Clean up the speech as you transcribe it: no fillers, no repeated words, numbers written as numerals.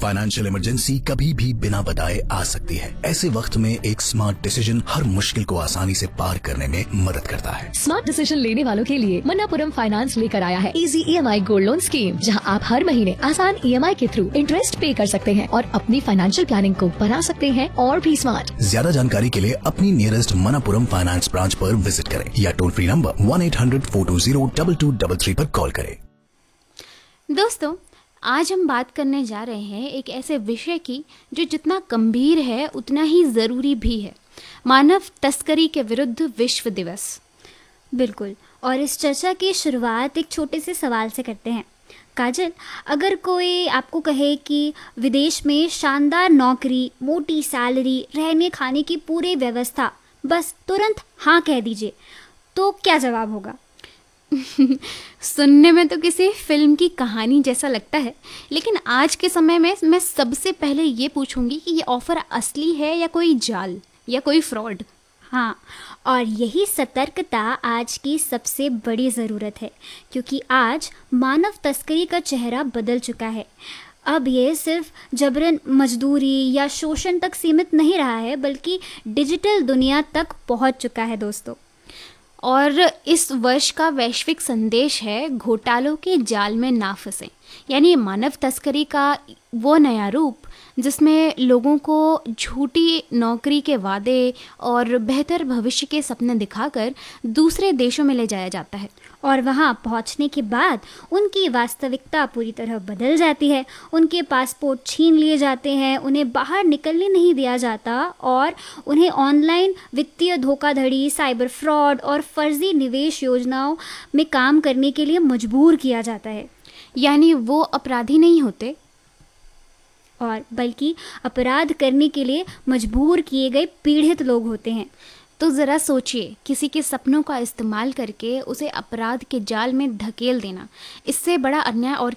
Financial emergency कभी भी बिना बताए आ सकती है। ऐसे वक्त में एक स्मार्ट डिसीजन हर मुश्किल को आसानी से पार करने में मदद करता है। स्मार्ट डिसीजन लेने वालों के लिए मन्नापुरम फाइनेंस लेकर आया है easy EMI gold loan scheme, जहां आप हर महीने आसान EMI के थ्रू इंटरेस्ट पे कर सकते हैं और अपनी फाइनेंशियल प्लानिंग को बना सकते हैं और भी स्मार्ट। ज्यादा जानकारी के लिए अपनी नियरेस्ट मन्नापुरम फाइनेंस ब्रांच पर विजिट करें या टोल फ्री नंबर 1-800-420-2233 पर कॉल करें। दोस्तों, आज हम बात करने जा रहे हैं एक ऐसे विषय की जो जितना गंभीर है उतना ही ज़रूरी भी है। मानव तस्करी के विरुद्ध विश्व दिवस। बिल्कुल, और इस चर्चा की शुरुआत एक छोटे से सवाल से करते हैं। काजल, अगर कोई आपको कहे कि विदेश में शानदार नौकरी, मोटी सैलरी, रहने खाने की पूरी व्यवस्था, बस तुरंत हाँ कह दीजिए, तो क्या जवाब होगा? सुनने में तो किसी फिल्म की कहानी जैसा लगता है, लेकिन आज के समय में मैं सबसे पहले ये पूछूंगी कि ये ऑफर असली है या कोई जाल या कोई फ्रॉड। हाँ, और यही सतर्कता आज की सबसे बड़ी ज़रूरत है, क्योंकि आज मानव तस्करी का चेहरा बदल चुका है। अब ये सिर्फ जबरन मजदूरी या शोषण तक सीमित नहीं रहा है, बल्कि डिजिटल दुनिया तक पहुंच चुका है दोस्तों। और इस वर्ष का वैश्विक संदेश है, घोटालों के जाल में ना फंसें। यानी मानव तस्करी का वो नया रूप जिसमें लोगों को झूठी नौकरी के वादे और बेहतर भविष्य के सपने दिखाकर दूसरे देशों में ले जाया जाता है, और वहाँ पहुँचने के बाद उनकी वास्तविकता पूरी तरह बदल जाती है। उनके पासपोर्ट छीन लिए जाते हैं, उन्हें बाहर निकलने नहीं दिया जाता और उन्हें ऑनलाइन वित्तीय धोखाधड़ी, साइबर फ्रॉड और फर्जी निवेश योजनाओं में काम करने के लिए मजबूर किया जाता है। यानी वो अपराधी नहीं होते, और बल्कि अपराध करने के लिए मजबूर किए गए पीड़ित लोग होते हैं। तो ज़रा सोचिए, किसी के सपनों का इस्तेमाल करके उसे अपराध के जाल में धकेल देना, इससे बड़ा अन्याय और